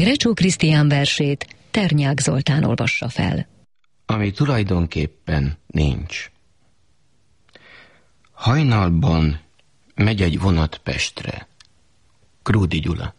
Grecsó Krisztián versét Ternyák Zoltán olvassa fel. Ami tulajdonképpen nincs. Hajnalban megy egy vonat Pestre. Krúdy Gyula.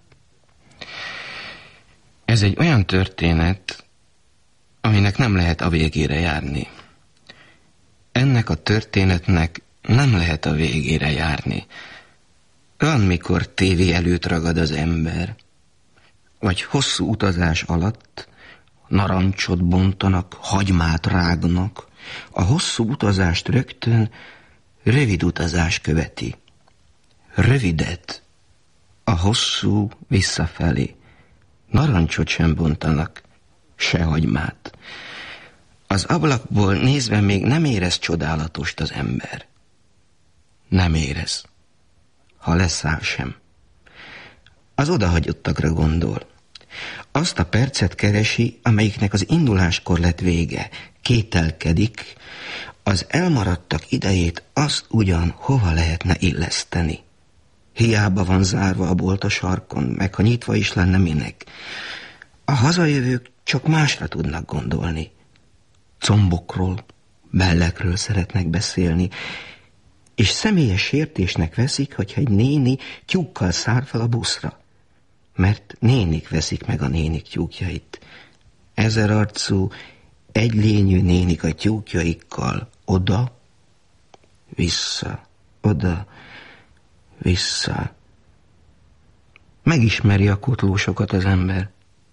Ez egy olyan történet, aminek nem lehet a végére járni. Ennek a történetnek nem lehet a végére járni. Van, mikor tévé előtt ragad az ember, vagy hosszú utazás alatt narancsot bontanak, hagymát rágnak. A hosszú utazást rögtön rövid utazás követi. Rövidet, a hosszú visszafelé. Narancsot sem bontanak, se hagymát. Az ablakból nézve még nem érez csodálatost az ember. Nem érez. Ha leszáll sem. Az odahagyottakra gondol. Azt a percet keresi, amelyiknek az induláskor lett vége. Kételkedik, az elmaradtak idejét azt ugyan hova lehetne illeszteni. Hiába van zárva a bolt a sarkon, meg ha nyitva is lenne, minek. A hazajövők csak másra tudnak gondolni. Combokról, bellekről szeretnek beszélni, és személyes sértésnek veszik, hogyha egy néni tyúkkal szár fel a buszra. Mert nénik veszik meg a nénik tyúkjait. Ezerarcú, egylényű nénik a tyúkjaikkal oda, vissza, oda, vissza. Megismeri a kotlósokat az ember.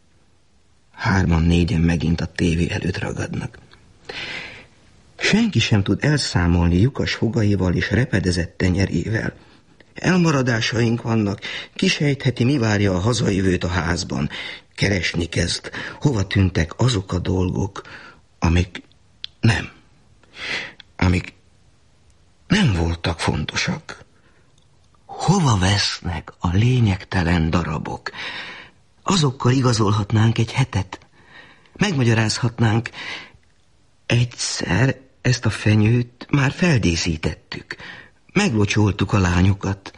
3-4 megint a tévé előtt ragadnak. Senki sem tud elszámolni lyukas fogaival és repedezett tenyerével. Elmaradásaink vannak, kisejtheti, mi várja a hazajövőt a házban. Keresni kezd, hova tűntek azok a dolgok, amik nem voltak fontosak. Hova vesznek a lényegtelen darabok? Azokkal igazolhatnánk egy hetet. Megmagyarázhatnánk, egyszer ezt a fenyőt már feldíszítettük. Meglocsoltuk a lányokat.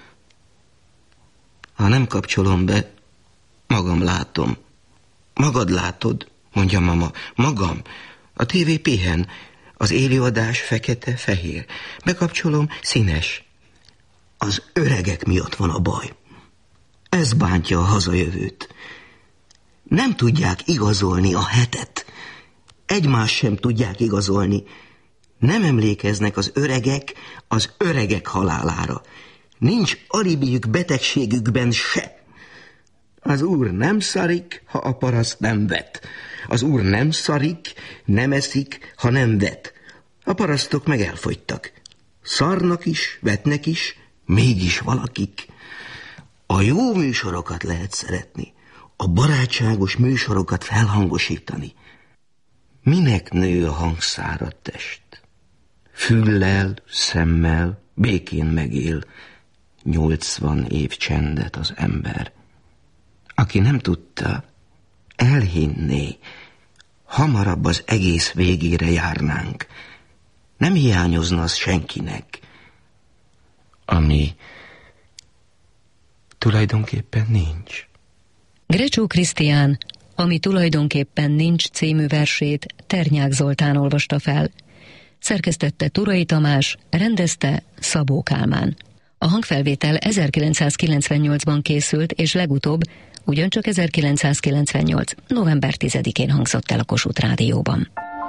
Ha nem kapcsolom be, magam látom. Magad látod, mondja mama. Magam. A tévé pihen. Az élőadás fekete-fehér. Bekapcsolom, színes. Az öregek miatt van a baj. Ez bántja a hazajövőt. Nem tudják igazolni a hetet. Egymást sem tudják igazolni. Nem emlékeznek az öregek halálára. Nincs alibiük betegségükben se. Az úr nem szarik, ha a paraszt nem vet. Az úr nem szarik, nem eszik, ha nem vet. A parasztok meg elfogytak. Szarnak is, vetnek is, mégis valakik. A jó műsorokat lehet szeretni, a barátságos műsorokat felhangosítani. Minek nő a hangszáradt test? Füllel, szemmel, békén megél 80 év csendet az ember. Aki nem tudta, elhinné, hamarabb az egész végére járnánk. Nem hiányozna az senkinek, ami tulajdonképpen nincs. Grecsó Krisztián, Ami tulajdonképpen nincs című versét Ternyák Zoltán olvasta fel. Szerkesztette Turai Tamás, rendezte Szabó Kálmán. A hangfelvétel 1998-ban készült, és legutóbb, ugyancsak 1998. november 10-én hangzott el a Kossuth Rádióban.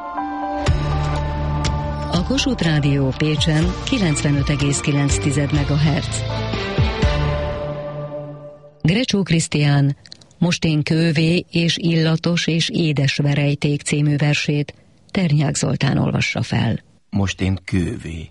A Kossuth Rádió Pécsen 95,9 MHz. Grecsó Krisztián Most én kővé és illatos és édes verejték című versét Ternyák Zoltán olvassa fel. Most én kővé.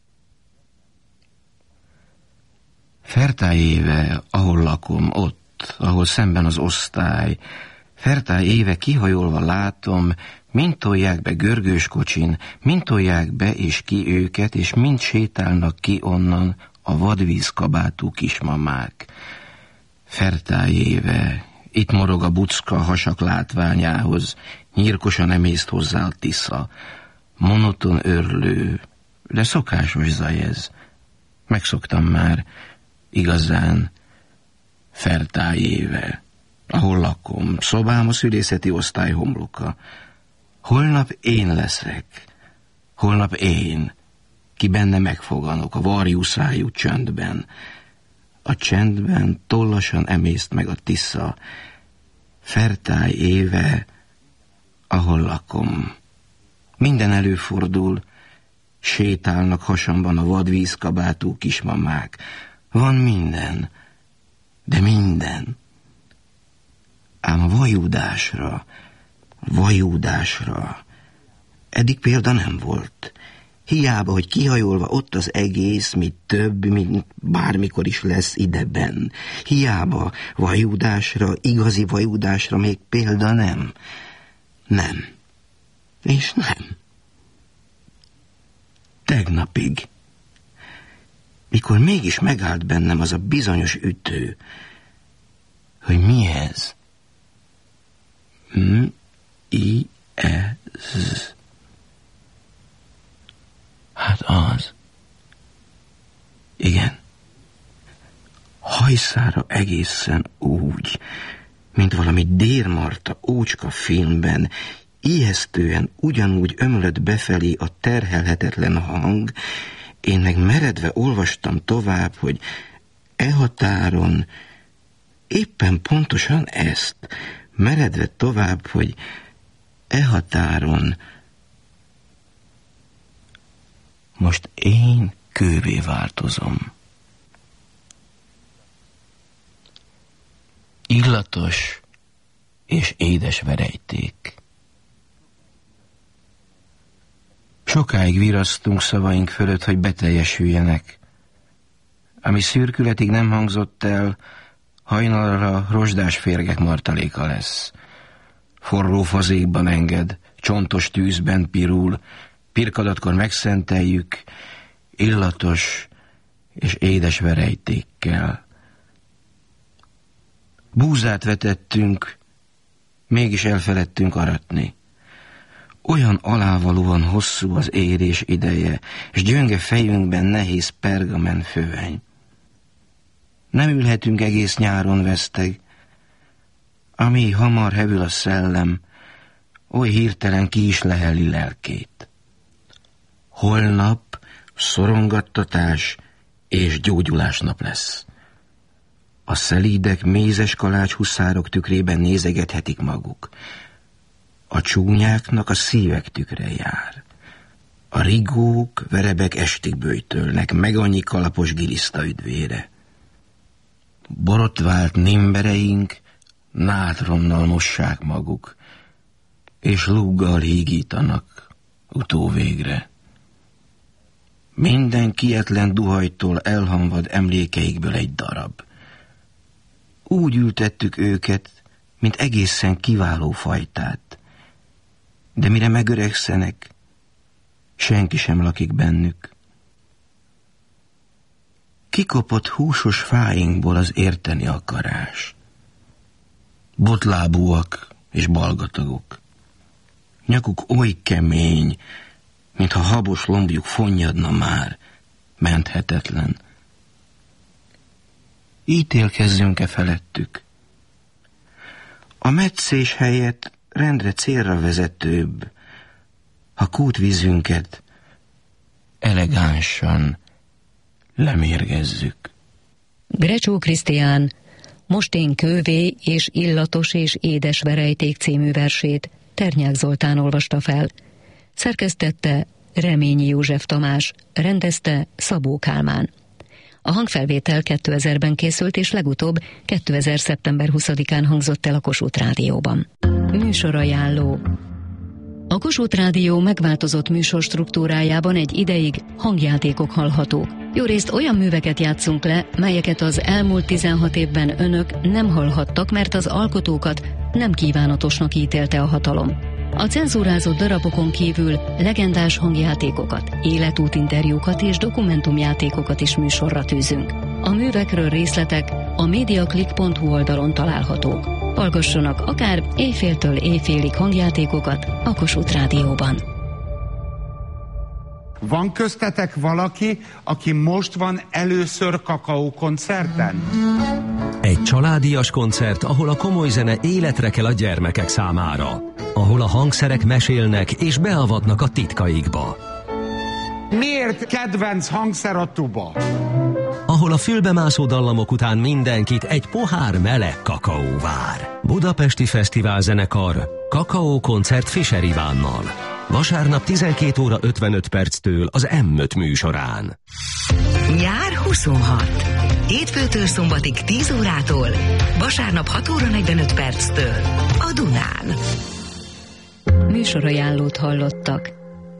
Fertály éve, ahol lakom, ott, ahol szemben az osztály, Fertály éve kihajolva látom, mind tolják be görgős kocsin, mind tolják be és ki őket, és mind sétálnak ki onnan a vadvízkabátú kismamák. Fertály éve, itt morog a bucka hasak látványához, nyírkosan emészt hozzá a Tisza. Monoton örlő, de szokásos zaj ez. Megszoktam már, igazán, Fertály éve. ahol lakom, szobám a szülészeti osztály homloka. Holnap én leszek, holnap én, ki benne megfoganok a varjú szájú csöndben. A csendben tollasan emészt meg a Tisza, fertály éve, ahol lakom. Minden előfordul, sétálnak hasamban a vadvízkabátú kismamák. Van minden, de minden. Ám a vajúdásra, eddig példa nem volt. Hiába, hogy kihajolva ott az egész, mit több, mint bármikor is lesz ideben. Hiába vajúdásra, igazi vajúdásra még példa nem. Nem. És nem. Tegnapig, mikor mégis megállt bennem az a bizonyos ütő, hogy mi ez? M-I-E-Z. Hát az. Igen. Hajszára egészen úgy, mint valami Dér Marta ócska filmben, ijesztően ugyanúgy ömlött befelé a terhelhetetlen hang, én meg meredve olvastam tovább, hogy e határon, éppen pontosan ezt, meredve tovább, hogy e határon most én kővé változom. Illatos és édes verejték. Sokáig virasztunk szavaink fölött, hogy beteljesüljenek. Ami szürkületig nem hangzott el, hajnalra rozsdás férgek martaléka lesz. Forró fazékban enged, csontos tűzben pirul, pirkadatkor megszenteljük, illatos és édes verejtékkel. Búzát vetettünk, mégis elfeledtünk aratni. Olyan alávalóan hosszú az érés ideje, és gyönge fejünkben nehéz pergamen föveny. Nem ülhetünk egész nyáron veszteg, ami hamar hevül a szellem, oly hirtelen ki is leheli lelkét. Holnap szorongattatás és gyógyulás nap lesz. A szelídek mézes kalács huszárok tükrében nézegethetik maguk. A csúnyáknak a szívek tükre jár. A rigók, verebek estig böjtölnek, meg annyi kalapos giliszta üdvére. Borotvált nimbereink nátronnal mossák maguk, és lúggal hígítanak utóvégre. Minden kietlen duhajtól elhamvad emlékeikből egy darab. Úgy ültettük őket, mint egészen kiváló fajtát. De mire megöregszenek, senki sem lakik bennük. Kikopott húsos fáinkból az érteni akarás. Botlábúak és balgatagok. Nyakuk oly kemény, mintha habos lombjuk fonnyadna már, menthetetlen. Ítélkezzünk-e felettük? A metszés helyett rendre célra vezetőbb, ha kútvízünket elegánsan lemérgezzük. Grecsó Krisztián Most én kővé és illatos és édes verejték című versét Ternyák Zoltán olvasta fel. Szerkesztette Reményi József Tamás, rendezte Szabó Kálmán. A hangfelvétel 2000-ben készült, és legutóbb 2000. szeptember 20-án hangzott el a Kossuth Rádióban. Műsorajánló. A Kossuth Rádió megváltozott műsorstruktúrájában egy ideig hangjátékok hallhatók. Jórészt olyan műveket játszunk le, melyeket az elmúlt 16 évben önök nem hallhattak, mert az alkotókat nem kívánatosnak ítélte a hatalom. A cenzúrázott darabokon kívül legendás hangjátékokat, életútinterjúkat és dokumentumjátékokat is műsorra tűzünk. A művekről részletek a mediaclick.hu oldalon találhatók. Hallgassanak akár éjféltől éjfélig hangjátékokat a Kossuth Rádióban. Van köztetek valaki, aki most van először kakaókoncerten? Egy családias koncert, ahol a komoly zene életre kell a gyermekek számára. Ahol a hangszerek mesélnek és beavatnak a titkaikba. Miért kedvenc hangszer a tuba? Ahol a fülbemászó dallamok után mindenkit egy pohár meleg kakaó vár. Budapesti Fesztiválzenekar, kakaókoncert Fischer Ivánnal. Vasárnap 12 óra 55 perctől az M5 műsorán. Nyár 26. Hétfőtől szombatig 10 órától, vasárnap 6 óra 45 perctől a Dunán. Műsorajánlót hallottak.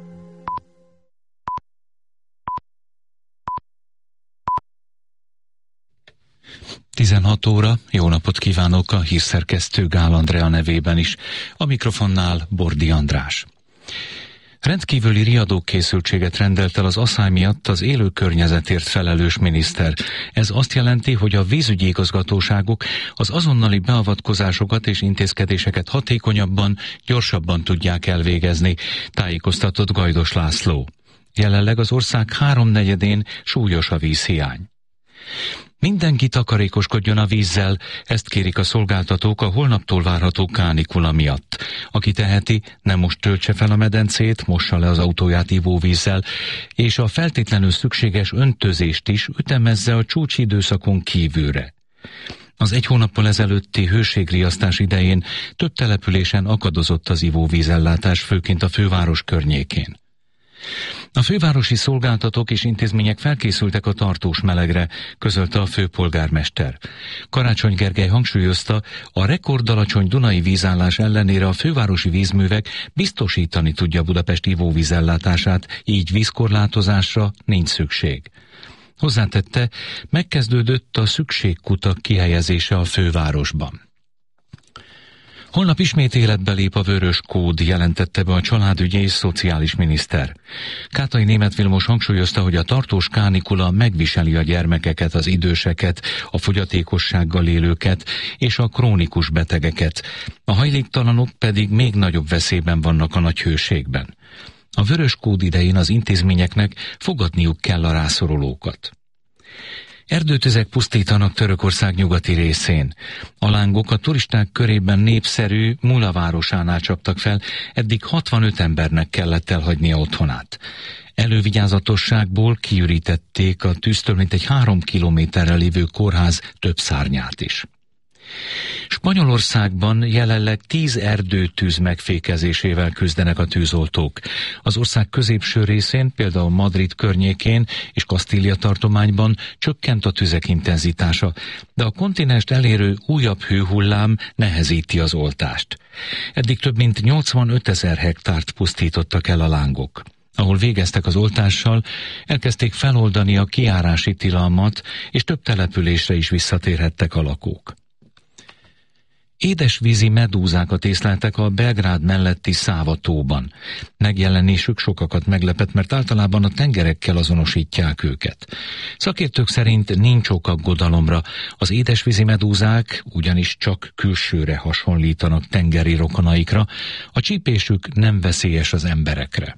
Tizenhat óra, jó napot kívánok a hírszerkesztő Gál Andrea nevében is, a mikrofonnál Bordi András. Rendkívüli riadókészültséget rendelt el az asszály miatt az élő környezetért felelős miniszter. Ez azt jelenti, hogy a vízügyi igazgatóságok az azonnali beavatkozásokat és intézkedéseket hatékonyabban, gyorsabban tudják elvégezni, tájékoztatott Gajdos László. Jelenleg az ország 3/4-én súlyos a vízhiány. Mindenki takarékoskodjon a vízzel, ezt kérik a szolgáltatók a holnaptól várható kánikula miatt. Aki teheti, nem most töltse fel a medencét, mossa le az autóját ivóvízzel, és a feltétlenül szükséges öntözést is ütemezze a csúcsidőszakon kívülre. Az egy hónappal ezelőtti hőségriasztás idején több településen akadozott az ivóvízellátás, főként a főváros környékén. A fővárosi szolgáltatók és intézmények felkészültek a tartós melegre, közölte a főpolgármester. Karácsony Gergely hangsúlyozta, a rekordalacsony dunai vízállás ellenére a fővárosi vízművek biztosítani tudja Budapest ivóvízellátását, így vízkorlátozásra nincs szükség. Hozzátette, megkezdődött a szükségkutak kihelyezése a fővárosban. Holnap ismét életbe lép a vörös kód, jelentette be a családügyi és szociális miniszter. Kátai Németh Vilmos hangsúlyozta, hogy a tartós kánikula megviseli a gyermekeket, az időseket, a fogyatékossággal élőket és a krónikus betegeket. A hajléktalanok pedig még nagyobb veszélyben vannak a nagy hőségben. A vörös kód idején az intézményeknek fogadniuk kell a rászorulókat. Erdőtüzek pusztítanak Törökország nyugati részén. A lángok a turisták körében népszerű Mula városánál csaptak fel, eddig 65 embernek kellett elhagynia otthonát. Elővigyázatosságból kiürítették a tűztől mintegy 3 kilométerre lévő kórház több szárnyát is. Spanyolországban jelenleg 10 erdőtűz megfékezésével küzdenek a tűzoltók. Az ország középső részén, például Madrid környékén és Kasztília tartományban csökkent a tüzek intenzitása, de a kontinenst elérő újabb hőhullám nehezíti az oltást. Eddig több mint 85 000 hektárt pusztítottak el a lángok. Ahol végeztek az oltással, elkezdték feloldani a kijárási tilalmat, és több településre is visszatérhettek a lakók. Édesvízi medúzákat észleltek a Belgrád melletti Száva tóban. Megjelenésük sokakat meglepett, mert általában a tengerekkel azonosítják őket. Szakértők szerint nincs ok aggodalomra. Az édesvízi medúzák ugyanis csak külsőre hasonlítanak tengeri rokonaikra, a csípésük nem veszélyes az emberekre.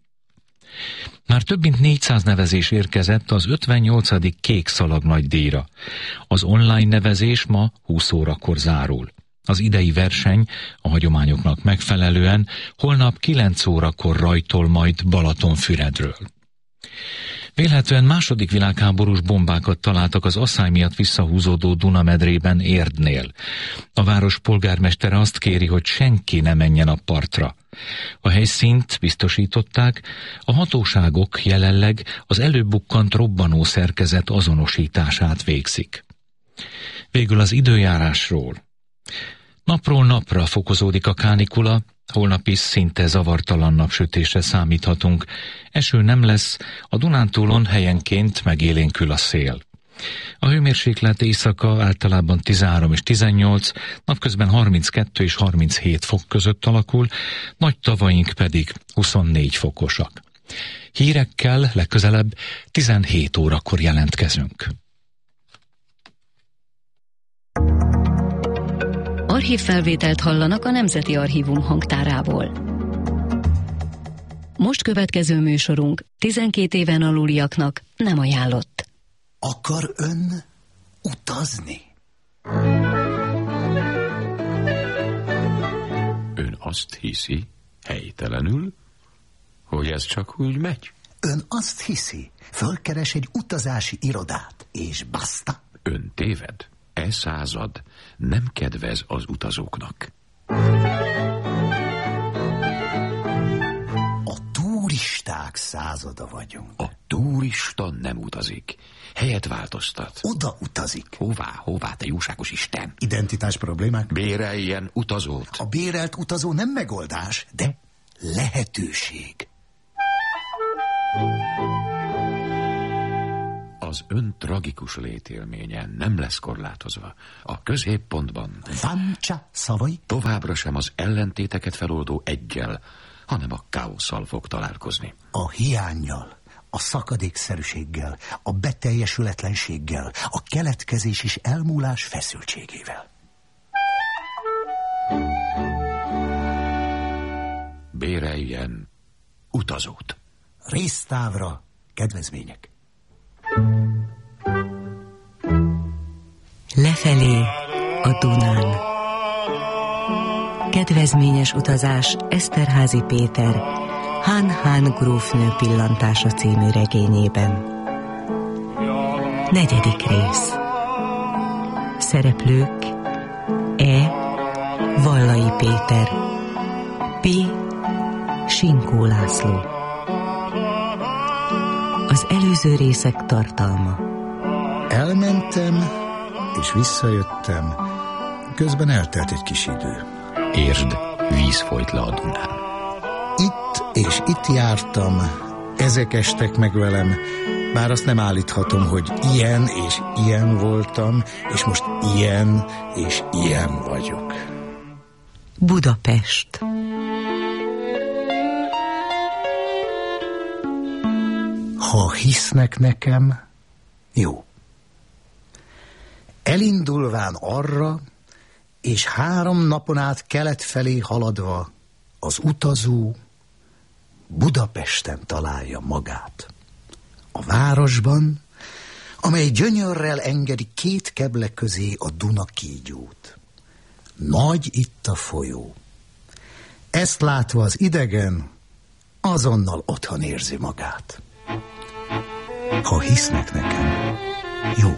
Már több mint 400 nevezés érkezett az 58. Kék Szalag nagydíjra. Az online nevezés ma 20 órakor zárul. Az idei verseny a hagyományoknak megfelelően holnap 9 órakor rajtol majd Balatonfüredről. Vélhetően második világháborús bombákat találtak az asszály miatt visszahúzódó Dunamedrében Érdnél. A város polgármestere azt kéri, hogy senki ne menjen a partra. A helyszínt biztosították, a hatóságok jelenleg az előbukkant robbanó szerkezet azonosítását végzik. Végül az időjárásról. Napról napra fokozódik a kánikula, holnap is szinte zavartalan napsütésre számíthatunk. Eső nem lesz, a Dunántúlon helyenként megélénkül a szél. A hőmérséklet éjszaka általában 13 és 18, napközben 32 és 37 fok között alakul, nagy tavaink pedig 24 fokosak. Hírekkel legközelebb 17 órakor jelentkezünk. Archívfelvételt hallanak a Nemzeti Archívum hangtárából. Most következő műsorunk 12 éven aluliaknak nem ajánlott. Akar ön utazni? Ön azt hiszi, helytelenül, hogy ez csak úgy megy? Ön azt hiszi, fölkeres egy utazási irodát, és basta? Ön téved. E század nem kedvez az utazóknak. A turisták százada vagyunk. A turista nem utazik. Helyet változtat. Oda utazik. Hová, te jóságos Isten? Identitás problémák? Béreljen utazót. A bérelt utazó nem megoldás, de lehetőség. Az ön tragikus létélménye nem lesz korlátozva. A középpontban Vancsa szavai továbbra sem az ellentéteket feloldó eggyel, hanem a káosszal fog találkozni. a hiánnyal, a szakadékszerűséggel, a beteljesületlenséggel, a keletkezés és elmúlás feszültségével. Béreljen utazót. Résztávra kedvezmények. Lefelé a Dunán. Kedvezményes utazás Eszterházy Péter Hán grófnő pillantása című regényében. 4. rész. Szereplők: E. Vallai Péter, P. Sinkó László. Az előző részek tartalma. Elmentem, és visszajöttem. Közben eltelt egy kis idő. Értsd, víz folyt le a Dunán. Itt és itt jártam, ezek estek meg velem, bár azt nem állíthatom, hogy ilyen és ilyen voltam, és most ilyen és ilyen vagyok. Budapest. Ha hisznek nekem, jó. Elindulván arra, és 3 napon át kelet felé haladva, az utazó Budapesten találja magát. A városban, amely gyönyörrel engedi 2 keble közé a Duna kígyót. Nagy itt a folyó. Ezt látva az idegen azonnal otthon érzi magát. Ha hisznek nekem, jó.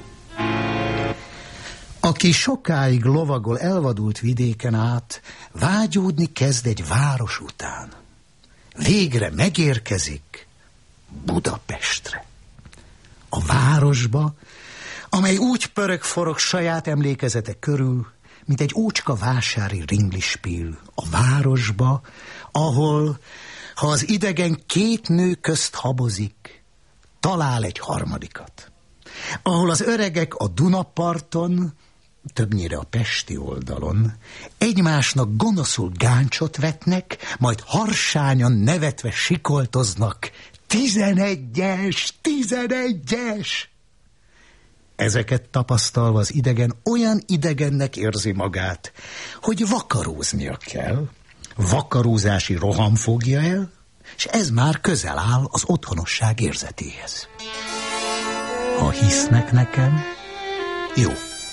Aki sokáig lovagol elvadult vidéken át, vágyódni kezd egy város után. Végre megérkezik Budapestre. A városba, amely úgy pörög-forog saját emlékezete körül, mint egy ócska vásári ringlispil. A városba, ahol, ha az idegen 2 nő közt habozik, talál egy harmadikat. Ahol az öregek a Dunaparton, többnyire a pesti oldalon, egymásnak gonoszul gáncsot vetnek, majd harsányan nevetve sikoltoznak. 11-es, 11-es! Ezeket tapasztalva az idegen olyan idegennek érzi magát, hogy vakaróznia kell, vakarózási roham fogja el, és ez már közel áll az otthonosság érzetéhez. Ha hisznek nekem, jó.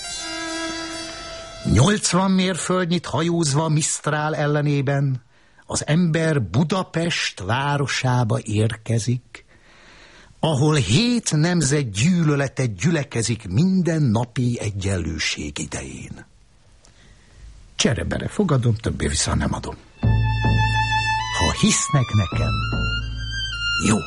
80 mérföldnyit hajózva Misztrál ellenében az ember Budapest városába érkezik, ahol 7 nemzet gyűlölete gyülekezik minden napi egyenlőség idején. Cserebere fogadom, többé vissza nem adom. Ha hisznek nekem, jó.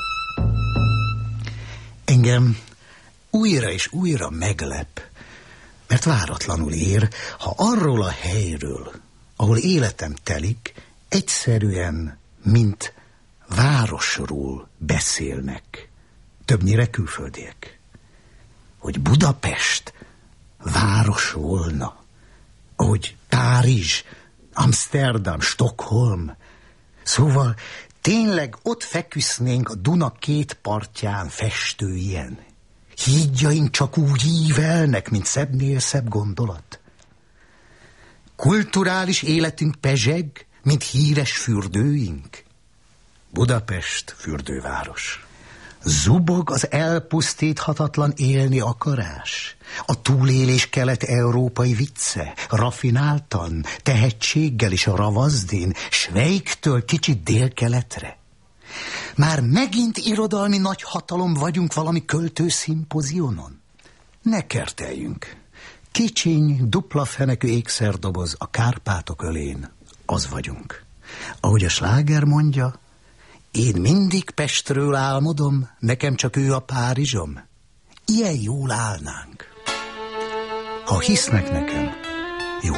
Engem újra és újra meglep, mert váratlanul ér, ha arról a helyről, ahol életem telik, egyszerűen, mint városról beszélnek, többnyire külföldiek. Hogy Budapest város volna, ahogy Párizs, Amsterdam, Stockholm. Szóval tényleg ott feküsznénk a Duna 2 partján festő ilyen. Hídjaink csak úgy ívelnek, mint szebbnél szebb gondolat. Kulturális életünk pezseg, mint híres fürdőink. Budapest fürdőváros. Zubog az elpusztíthatatlan élni akarás, a túlélés kelet-európai vicce, rafináltan, tehetséggel is a ravazdin, Svejktől kicsit délkeletre. Már megint irodalmi nagyhatalom vagyunk valami költőszimpozionon? Ne kerteljünk. Kicsiny, dupla fenekű ékszerdoboz a Kárpátok ölén. Az vagyunk. Ahogy a sláger mondja, én mindig Pestről álmodom, nekem csak ő a Párizsom. Ilyen jól állnánk. Ha hisznek nekem, jó.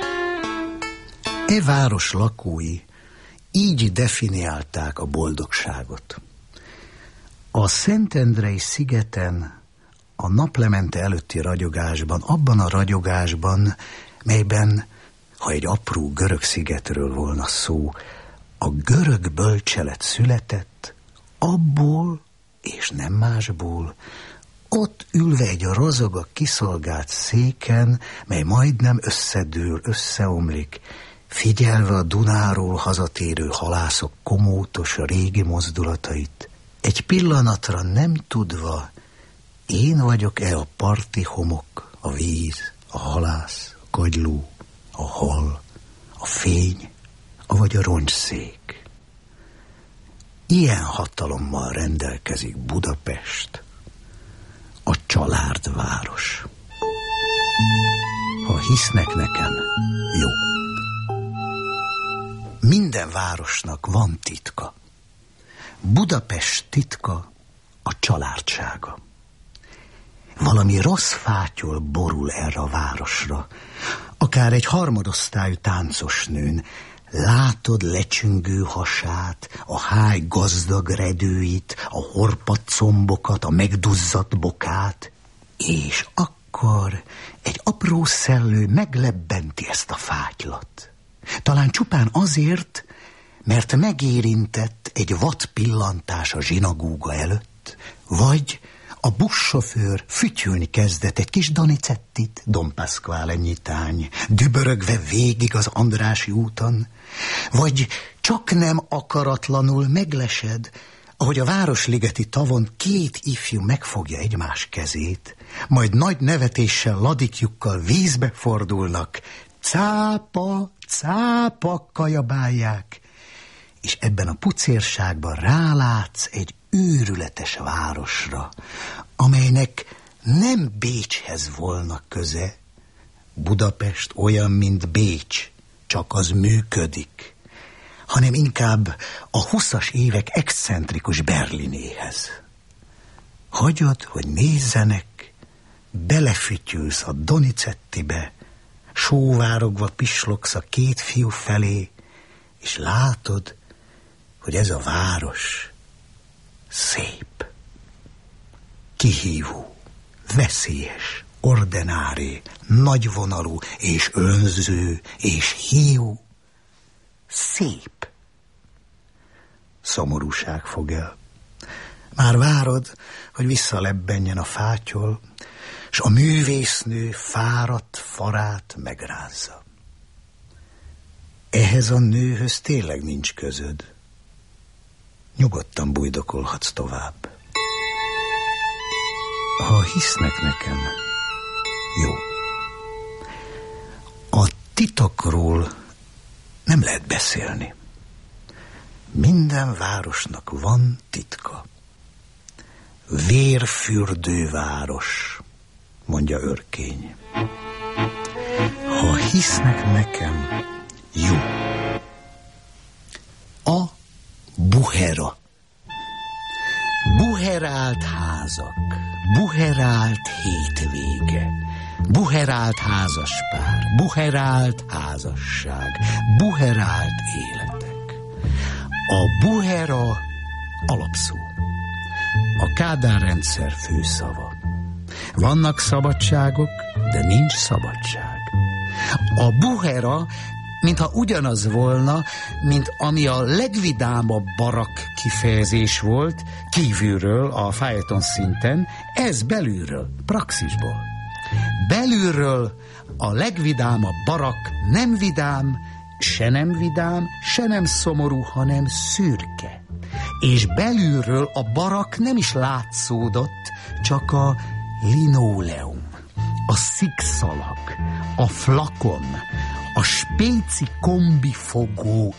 E város lakói így definiálták a boldogságot. A Szentendrei szigeten, a naplemente előtti ragyogásban, abban a ragyogásban, melyben, ha egy apró görög szigetről volna szó, a görög bölcselet született, abból és nem másból, ott ülve egy rozog a kiszolgált széken, mely majdnem összedől, összeomlik, figyelve a Dunáról hazatérő halászok komótos régi mozdulatait, egy pillanatra nem tudva, én vagyok-e a parti homok, a víz, a halász, a kagyló, a hal, a fény, avagy a roncsszék. Ilyen hatalommal rendelkezik Budapest, a családváros. Ha hisznek nekem, jó. Minden városnak van titka. Budapest titka a családsága. Valami rossz fátyol borul erre a városra, akár egy harmadosztályú táncosnőn. Látod lecsüngő hasát, a háj gazdag redőit, a horpadt combokat, a megduzzadt bokát, és akkor egy apró szellő meglebbenti ezt a fátylat. Talán csupán azért, mert megérintett egy vad pillantás a zsinagóga előtt, vagy a buszsofőr fütyülni kezdett egy kis Donizettit, Don Pasquale nyitány, dübörögve végig az Andrássy úton, vagy csak nem akaratlanul meglesed, ahogy a Városligeti tavon két ifjú megfogja egymás kezét, majd nagy nevetéssel ladikjukkal vízbe fordulnak, cápa, cápa kajabálják, és ebben a pucérságban rálátsz egy őrületes városra, amelynek nem Bécshez volna köze. Budapest olyan, mint Bécs, csak az működik, hanem inkább a 20-as évek excentrikus Berlinéhez. Hagyod, hogy nézzenek, belefütyülsz a Donizettibe, sóvárogva pislogsz a két fiú felé, és látod, hogy ez a város szép, kihívó, veszélyes, ordinári, nagyvonalú és önző és hiú. Szép. Szomorúság fog el. Már várod, hogy visszalebbenjen a fátyol, s a művésznő fáradt farát megrázza. Ehhez a nőhöz tényleg nincs közöd. Nyugodtan bujdokolhatsz tovább. Ha hisznek nekem, jó. A titokról nem lehet beszélni. Minden városnak van titka. Vérfürdőváros, mondja Örkény. Ha hisznek nekem, jó. A Buhera. Buherált házak, buherált hétvége, buherált házaspár, buherált házasság, buherált életek. A buhera alapszó. A Kádár rendszer főszava. Vannak szabadságok, de nincs szabadság. A buhera, mintha ugyanaz volna, mint ami a legvidámabb barak kifejezés volt, kívülről, a fejeton szinten, ez belülről, praxisból. Belülről a legvidámabb barak nem vidám, se nem szomorú, hanem szürke. és belülről a barak nem is látszódott, csak a linóleum, a szikszalag, a flakon, a spéci kombifogó,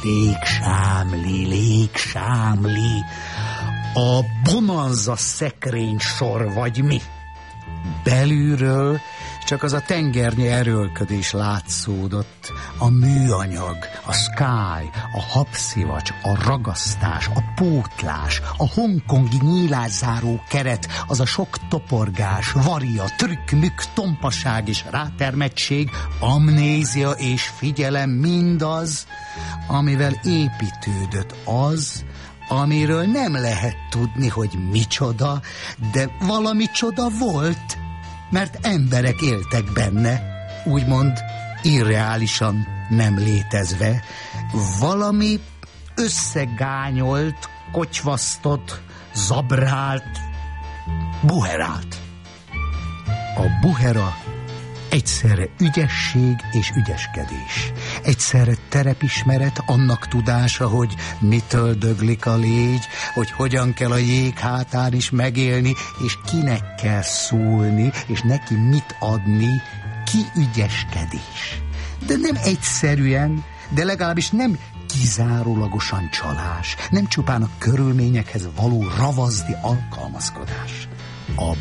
légsámli, a bonanza szekrény sor vagy mi. Belülről csak az a tengernyi erőlködés látszódott, a műanyag, a sky, a habszivacs, a ragasztás, a pótlás, a hongkongi nyílászáró keret, az a sok toporgás, varia, trükk-mükk, tompaság és rátermettség, amnézia és figyelem, mindaz, amivel építődött az, amiről nem lehet tudni, hogy micsoda, de valami csoda volt, mert emberek éltek benne, úgymond irreálisan nem létezve, valami összegányolt, kotyvasztott, zabrált, buherált. A buhera egyszerre ügyesség és ügyeskedés. Egyszerre terepismeret, annak tudása, hogy mitől döglik a légy, hogy hogyan kell a jég hátán is megélni, és kinek kell szólni, és neki mit adni, kiügyeskedés. De nem egyszerűen, de legalábbis nem kizárólagosan csalás, nem csupán a körülményekhez való ravaszdi alkalmazkodás. A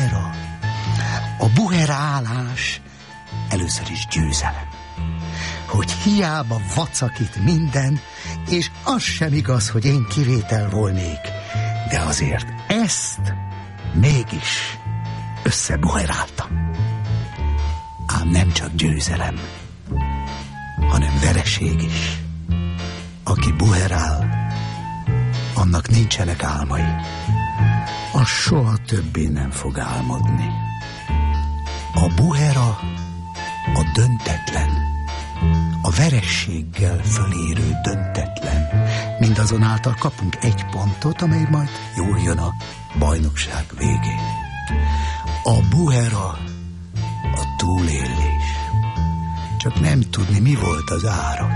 buherálás először is győzelem. Hogy hiába vacakít minden, és az sem igaz, hogy én kivétel volnék, de azért ezt mégis összebuheráltam. Ám nem csak győzelem, hanem vereség is. Aki buherál, annak nincsenek álmai. Az soha többé nem fog álmodni. A buhera a döntetlen, a verességgel fölérő döntetlen. Mindazonáltal kapunk egy pontot, amely majd jól jön a bajnokság végén. A buhera a túlélés. Csak nem tudni, mi volt az ára.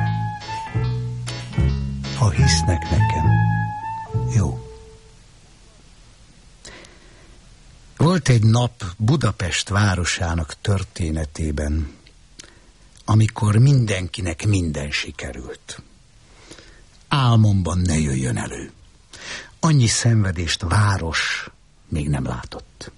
Ha hisznek nekem, jó. Volt egy nap Budapest városának történetében, amikor mindenkinek minden sikerült. Álmomban ne jöjjön elő. Annyi szenvedést a város még nem látott.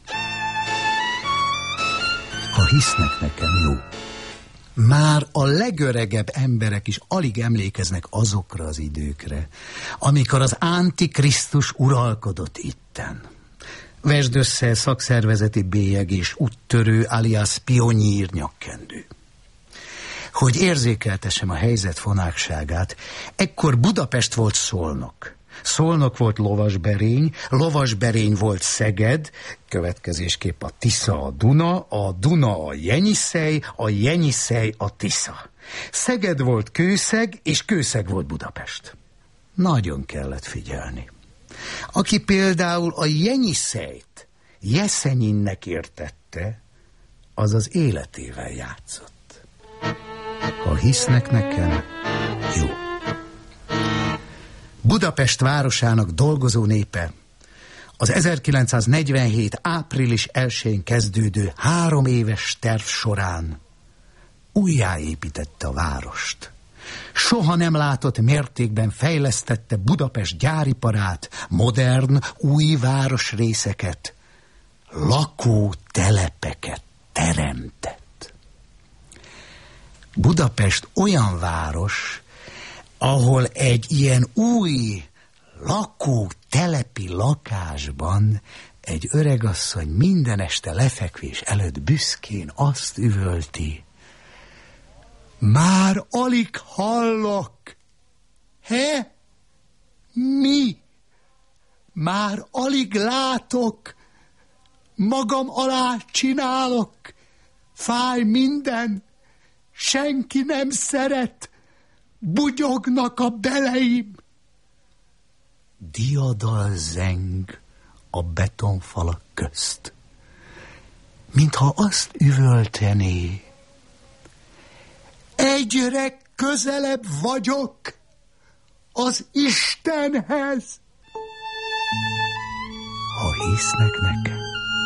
Ha hisznek nekem, jó. Már a legöregebb emberek is alig emlékeznek azokra az időkre, amikor az Antikrisztus uralkodott itten. Vesd össze szakszervezeti bélyegés, úttörő alias pionnyír nyakkendő. Hogy érzékeltessem a helyzet fonákságát, ekkor Budapest volt Szolnok. Szolnok volt Lovasberény volt Szeged, következésképp a Tisza a Duna a Jenyiszej a Tisza. Szeged volt Kőszeg, és Kőszeg volt Budapest. Nagyon kellett figyelni. Aki például a Jenyiszejt Jeszenyinnek értette, az az életével játszott. Ha hisznek nekem, jó. Budapest városának dolgozó népe az 1947. április 1-én kezdődő 3 éves terv során újjáépítette a várost. Soha nem látott mértékben fejlesztette Budapest gyáriparát, modern, új városrészeket, lakótelepeket teremtett. Budapest olyan város, ahol egy ilyen új lakótelepi lakásban egy öregasszony minden este lefekvés előtt büszkén azt üvölti: már alig hallok. He? Mi? Már alig látok. Magam alá csinálok. Fáj minden. Senki nem szeret. Bugyognak a beleim. Diadal zeng a betonfalak közt, mintha azt üvöltené: egyre közelebb vagyok az Istenhez. Ha hisznek nekem.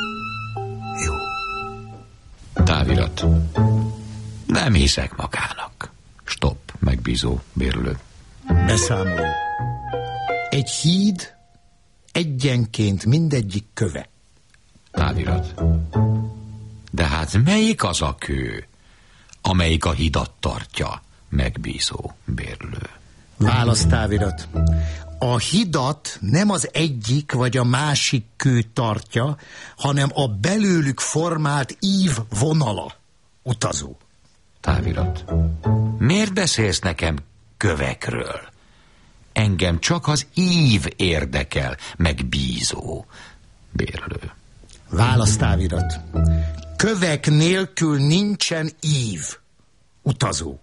Jó. Távirat. Nem hiszek magának. Stopp, megbízó, bérlő. Beszámoló. Egy híd, egyenként mindegyik köve. Távirat. De hát melyik az a kő, amelyik a hidat tartja, megbízó, bérlő? Választávirat. A hidat nem az egyik vagy a másik kő tartja, hanem a belőlük formált ív vonala. Utazó. Távirat. Miért beszélsz nekem kövekről? Engem csak az ív érdekel, megbízó, bérlő. Választávirat. Kövek nélkül nincsen ív. Utazó.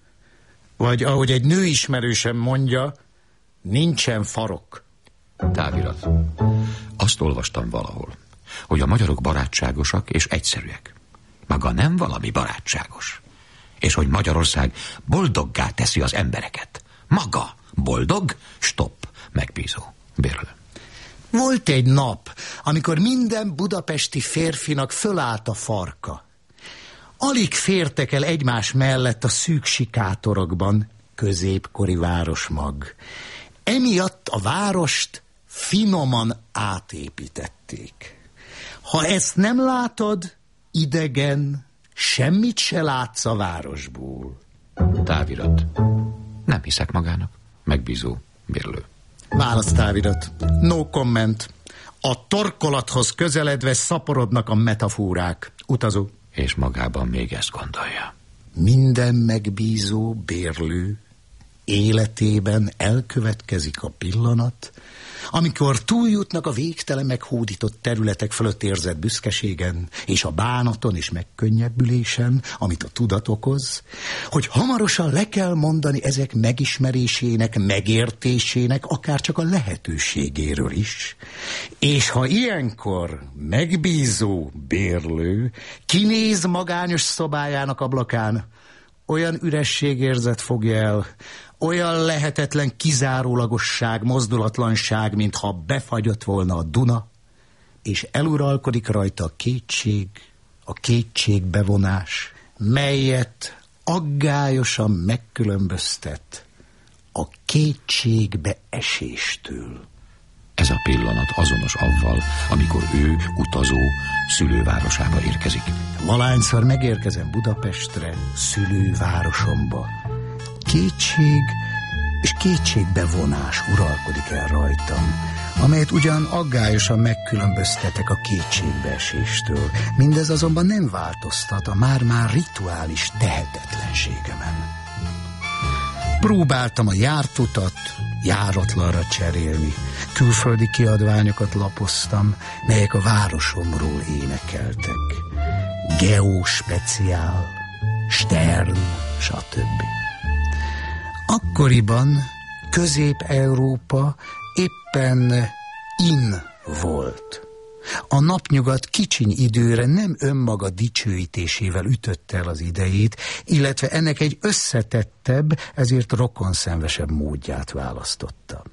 Vagy ahogy egy nőismerősem mondja, nincsen farok. Távirat. Azt olvastam valahol, hogy a magyarok barátságosak és egyszerűek. Maga nem valami barátságos. És hogy Magyarország boldoggá teszi az embereket. Maga boldog? Stopp, megbízó, bérlő. Volt egy nap, amikor minden budapesti férfinak fölállt a farka. Alig fértek el egymás mellett a szűk sikátorokban, középkori városmag. Emiatt a várost finoman átépítették. Ha ezt nem látod, idegen, semmit se látsz a városból. Távirat. Nem hiszek magának, megbízó, bérlő. Választávirat. No comment. A torkolathoz közeledve szaporodnak a metaforák. Utazó. És magában még ezt gondolja. Minden megbízó, bérlő életében elkövetkezik a pillanat, amikor túljutnak a végtelen meghódított területek fölött érzett büszkeségen, és a bánaton és megkönnyebbülésen, amit a tudat okoz, hogy hamarosan le kell mondani ezek megismerésének, megértésének, akár csak a lehetőségéről is. És ha ilyenkor megbízó, bérlő kinéz magányos szobájának ablakán, olyan ürességérzet fogja el, olyan lehetetlen kizárólagosság, mozdulatlanság, mintha befagyott volna a Duna, és eluralkodik rajta a kétségbevonás, melyet aggályosan megkülönböztet a kétségbeeséstől. Ez a pillanat azonos avval, amikor ő, utazó, szülővárosába érkezik. Valahányszor megérkezem Budapestre, szülővárosomba. Kétség és kétségbevonás uralkodik el rajtam, amelyet ugyan aggályosan megkülönböztetek a kétségbeeséstől. Mindez azonban nem változtat a már-már rituális tehetetlenségemen. Próbáltam a járt utat járatlanra cserélni. Külföldi kiadványokat lapoztam, melyek a városomról énekeltek. Geospeciál, Stern, stb. Akkoriban Közép-Európa éppen in volt. A napnyugat kicsiny időre nem önmaga dicsőítésével ütötte el az idejét, illetve ennek egy összetettebb, ezért rokonszenvesebb módját választotta.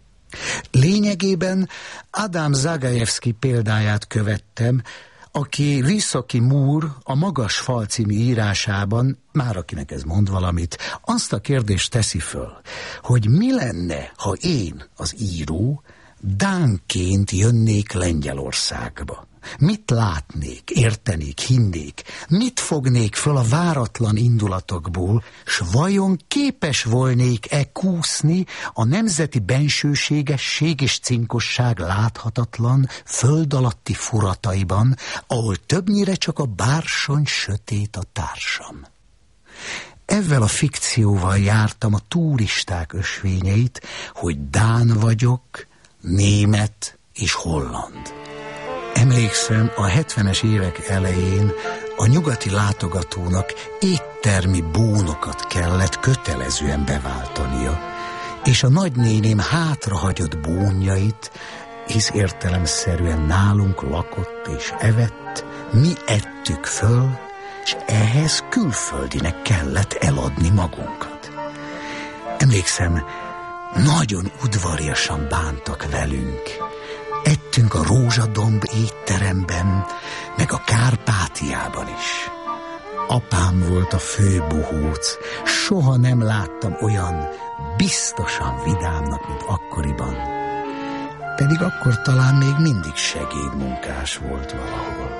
Lényegében Adam Zagajewski példáját követtem, aki Wysoki Múr a Magas fal című írásában, már akinek ez mond valamit, azt a kérdést teszi föl, hogy mi lenne, ha én, az író, dánként jönnék Lengyelországba. Mit látnék, értenék, hinnék, mit fognék föl a váratlan indulatokból, s vajon képes volnék-e kúszni a nemzeti bensőségesség és cinkosság láthatatlan, föld alatti furataiban, ahol többnyire csak a bársony sötét a társam. Ezzel a fikcióval jártam a turisták ösvényeit, hogy dán vagyok, német és holland. Emlékszem, a 70-es évek elején a nyugati látogatónak éttermi bónokat kellett kötelezően beváltania, és a nagynéném hátrahagyott bónjait, hisz értelemszerűen nálunk lakott és evett, mi ettük föl, és ehhez külföldinek kellett eladni magunkat. Emlékszem, Nagyon udvariasan bántak velünk. Ettünk a Rózsadomb étteremben, meg a Kárpátiában is. Apám volt a főbohóc, soha nem láttam olyan biztosan vidámnak, mint akkoriban. Pedig akkor talán még mindig segédmunkás volt valahol.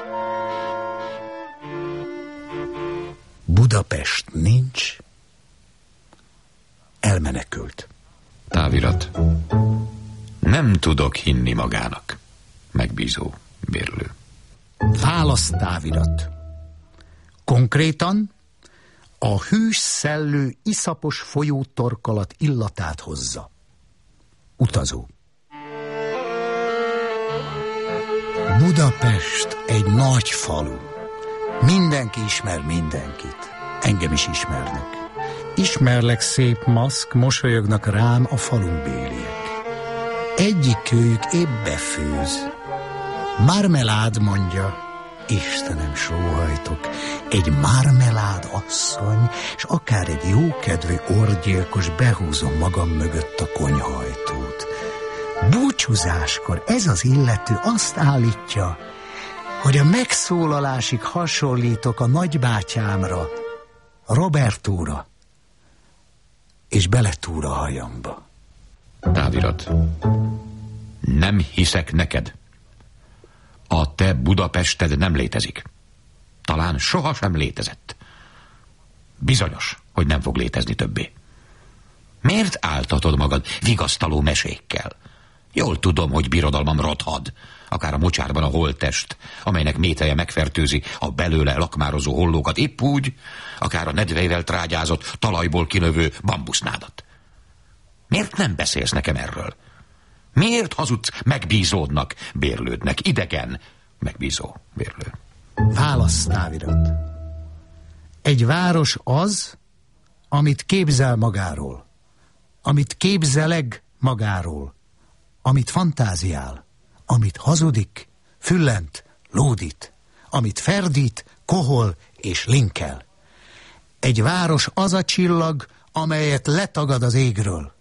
Budapest nincs, elmenekült. Távirat. Nem tudok hinni magának. Megbízó bérlő. Választávirat. Konkrétan a hűs szellő iszapos folyótorkolat illatát hozza. Utazó. Budapest egy nagy falu. Mindenki ismer mindenkit. Engem is ismernek. Ismerlek, szép maszk, mosolyognak rám a falumbéliek. Egyikőjük épp befőz. Marmelád, mondja. Istenem, sóhajtok, egy marmelád asszony, és akár egy jókedvű orgyilkos behúzom magam mögött a konyhajtót. Búcsúzáskor ez az illető azt állítja, hogy a megszólalásig hasonlítok a nagybátyámra, Robertóra, és beletúr a hajamba. Távirat. Nem hiszek neked. A te Budapested nem létezik. Talán sohasem létezett. Bizonyos, hogy nem fog létezni többé. Miért áltatod magad vigasztaló mesékkel? Jól tudom, hogy birodalmam rothad, akár a mocsárban a holttest, amelynek méteje megfertőzi a belőle lakmározó hollókat, épp úgy, akár a nedveivel trágyázott, talajból kinövő bambusznádat. Miért nem beszélsz nekem erről? Miért hazudsz megbízódnak, bérlődnek, idegen, megbízó, bérlő? Választávirat. Egy város az, amit képzel magáról, amit képzeleg magáról, amit fantáziál, amit hazudik, füllent, lódít, amit ferdít, kohol és linkel. Egy város az a csillag, amelyet letagad az égről.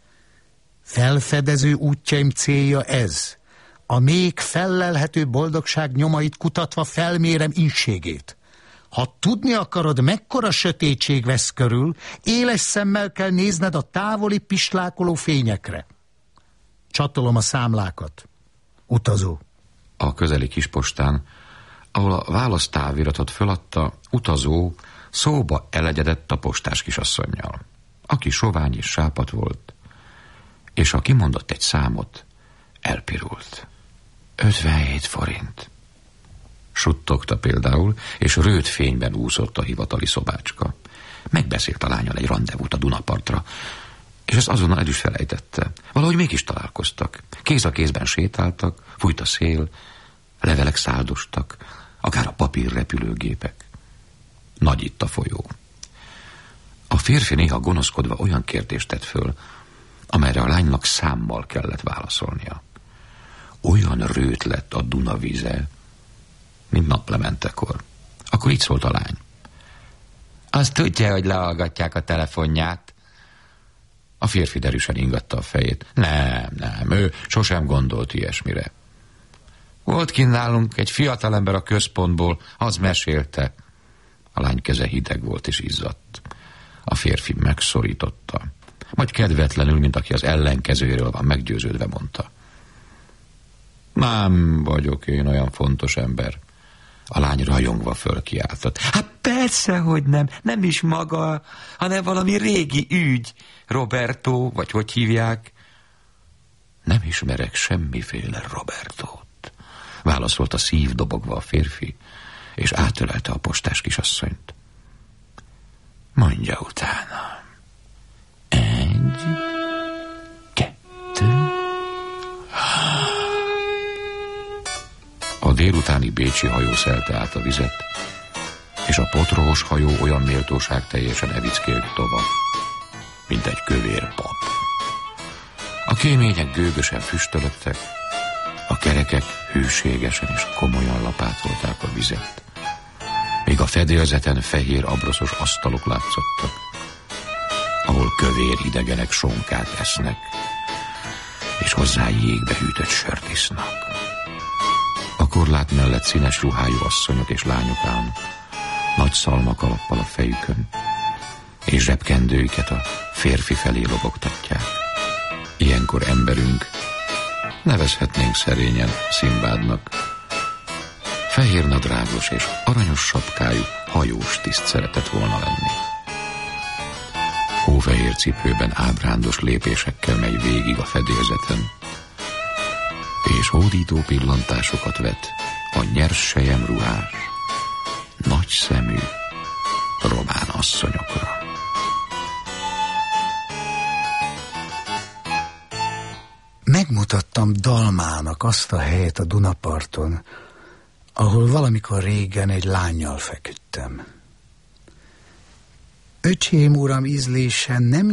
Felfedező útjaim célja ez. A még fellelhető boldogság nyomait kutatva felmérem ínségét. Ha tudni akarod, mekkora sötétség vesz körül, éles szemmel kell nézned a távoli pislákoló fényekre. Csatolom a számlákat. Utazó. A közeli kispostán, ahol a választáviratot föladta, utazó szóba elegyedett a postás kisasszonnyal, aki sovány és sápadt volt, és ha kimondott egy számot, elpirult. 57 forint. Suttogta például, és rőt fényben úszott a hivatali szobácska. Megbeszélt a lánnyal egy randevút a Dunapartra, és ezt azonnal el is felejtette. Valahogy mégis találkoztak. Kéz a kézben sétáltak, fújt a szél, levelek száldostak, akár a papírrepülőgépek. Nagy itt a folyó. A férfi néha gonoszkodva olyan kérdést tett föl, amelyre a lánynak számmal kellett válaszolnia. Olyan rőt lett a Duna víze, mint naplementekor. Akkor így szólt a lány. Azt tudja, hogy lehallgatják a telefonját? A férfi derűsen ingatta a fejét. Nem, ő sosem gondolt ilyesmire. Volt kint nálunk egy fiatalember a központból, az mesélte. A lány keze hideg volt és izzadt. A férfi megszorította, majd kedvetlenül, mint aki az ellenkezőjéről van meggyőződve, mondta. Nem vagyok én olyan fontos ember. A lány rajongva fölkiáltott. Hát persze, hogy nem is maga, hanem valami régi ügy, Roberto, vagy hogy hívják. Nem ismerek semmiféle Robertót, válaszolta szívdobogva a férfi, és átölelte a postás kisasszonyt. Mondja utána. 1, 2. A délutáni bécsi hajó szelte át a vizet, és a potrohos hajó olyan méltóság teljesen evickélt tovább, mint egy kövér pap. A kémények gőgösen füstölöttek, a kerekek hűségesen és komolyan lapátolták a vizet, míg a fedélzeten fehér abroszos asztalok látszottak, ahol ahol kövér idegenek sonkát esznek, és hozzá jégbe hűtött sört isznak. A korlát mellett színes ruhájú asszonyok és lányok állnak, nagy szalmakalappal a fejükön, és zsebkendőiket a férfi felé lobogtatják. Ilyenkor emberünk, nevezhetnénk szerényen Szimbádnak, fehér nadrágos és aranyos sapkájú hajós tiszt szeretett volna lenni. Hófehér cipőben ábrándos lépésekkel megy végig a fedélzeten, és hódító pillantásokat vet a nyers selyemruhás, nagy szemű román asszonyokra. Megmutattam Dalmának azt a helyet a Dunaparton, ahol valamikor régen egy lánnyal feküdtem. Öcsém uram ízlése nem